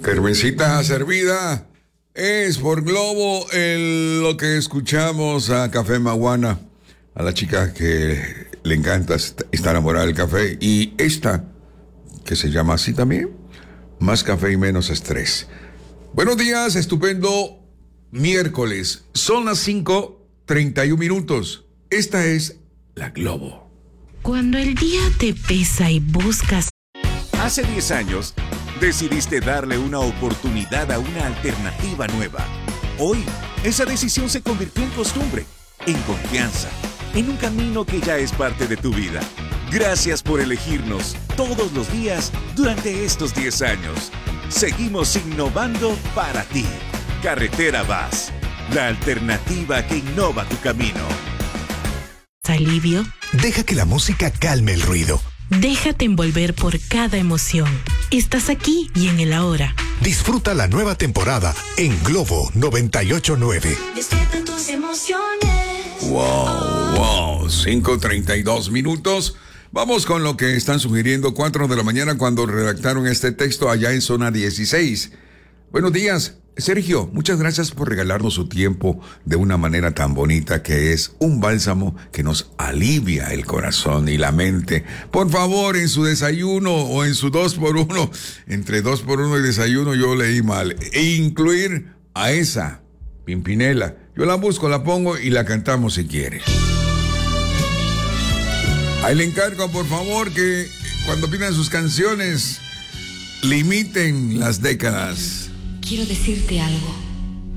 Cervecita servida. Es por Globo lo que escuchamos a Café Maguana, a la chica que le encanta, está enamorada del café. Y esta, que se llama así también, Más Café y Menos Estrés. Buenos días, estupendo miércoles. Son las 5:31. Esta es la Globo. Cuando el día te pesa y buscas... Hace 10 años, decidiste darle una oportunidad a una alternativa nueva. Hoy, esa decisión se convirtió en costumbre, en confianza, en un camino que ya es parte de tu vida. Gracias por elegirnos todos los días durante estos 10 años. Seguimos innovando para ti. Carretera Vaz, la alternativa que innova tu camino. Alivio. Deja que la música calme el ruido. Déjate envolver por cada emoción. Estás aquí y en el ahora. Disfruta la nueva temporada en Globo 98.9. Despierta tus emociones. Wow, 5:32. Vamos con lo que están sugiriendo 4 de la mañana cuando redactaron este texto allá en zona 16. Buenos días, Sergio, muchas gracias por regalarnos su tiempo de una manera tan bonita que es un bálsamo que nos alivia el corazón y la mente. Por favor, en su desayuno o en su 2x1, entre 2x1 y desayuno yo leí mal, incluir a esa Pimpinela. Yo la busco, la pongo y la cantamos si quiere. Ahí le encargo, por favor, que cuando pidan sus canciones limiten las décadas. Quiero decirte algo.